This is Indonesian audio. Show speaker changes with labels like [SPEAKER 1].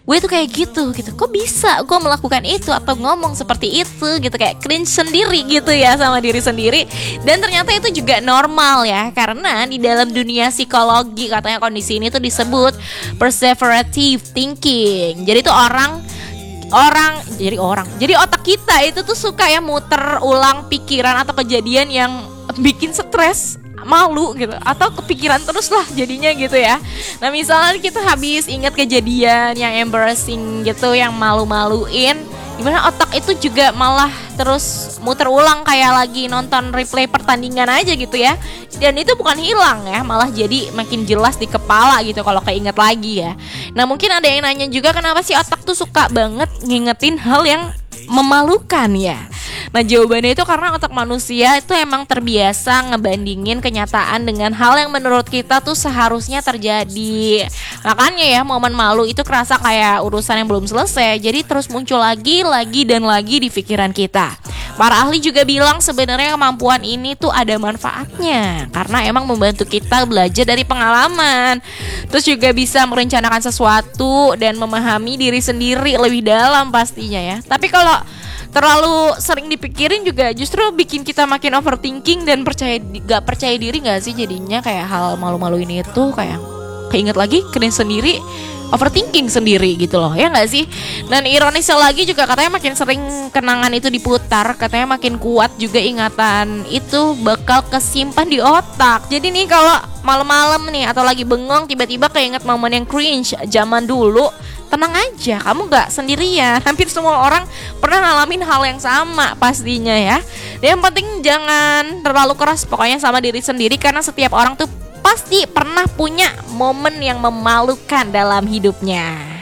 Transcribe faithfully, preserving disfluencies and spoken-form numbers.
[SPEAKER 1] gue tuh kayak gitu gitu, kok bisa gue melakukan itu atau ngomong seperti itu gitu, kayak cringe sendiri gitu ya sama diri sendiri. Dan ternyata itu juga normal ya, karena di dalam dunia psikologi katanya kondisi ini tuh disebut perseverative thinking. Jadi tuh orang orang jadi orang jadi otak kita itu tuh suka ya muter ulang pikiran atau kejadian yang bikin stres, malu gitu, atau kepikiran terus lah jadinya gitu ya. Nah misalnya kita habis ingat kejadian yang embarrassing gitu, yang malu-maluin, gimana otak itu juga malah terus muter ulang kayak lagi nonton replay pertandingan aja gitu ya. Dan itu bukan hilang ya, malah jadi makin jelas di kepala gitu kalau keinget lagi ya. Nah mungkin ada yang nanya juga, kenapa sih otak tuh suka banget ngingetin hal yang memalukan ya? Nah jawabannya itu karena otak manusia itu emang terbiasa ngebandingin kenyataan dengan hal yang menurut kita tuh seharusnya terjadi. Makanya ya momen malu itu kerasa kayak urusan yang belum selesai, jadi terus muncul lagi, lagi dan lagi di pikiran kita. Para ahli juga bilang sebenarnya kemampuan ini tuh ada manfaatnya, karena emang membantu kita belajar dari pengalaman. Terus juga bisa merencanakan sesuatu dan memahami diri sendiri lebih dalam pastinya ya. Tapi kalau terlalu sering dipikirin juga justru bikin kita makin overthinking dan percaya gak percaya diri gak sih jadinya, kayak hal malu-malu ini tuh kayak keinget lagi, keren sendiri, overthinking sendiri gitu loh, ya gak sih? Dan ironisnya lagi juga katanya makin sering kenangan itu diputar, katanya makin kuat juga ingatan itu bakal kesimpan di otak. Jadi nih kalau malam-malam nih atau lagi bengong tiba-tiba keinget momen yang cringe zaman dulu, tenang aja, kamu gak sendirian. Hampir semua orang pernah ngalamin hal yang sama pastinya ya. Dan yang penting jangan terlalu keras pokoknya sama diri sendiri, karena setiap orang tuh pasti pernah punya momen yang memalukan dalam hidupnya.